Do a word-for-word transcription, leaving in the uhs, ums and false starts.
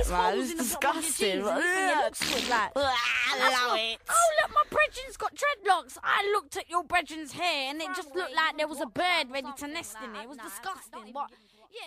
it, man. It's disgusting. It looks good, like. I love it. Oh, look, my brethren's got dreadlocks. I looked at your brethren's hair and it just looked like there was a bird ready to nest in it. It was disgusting. But, yeah.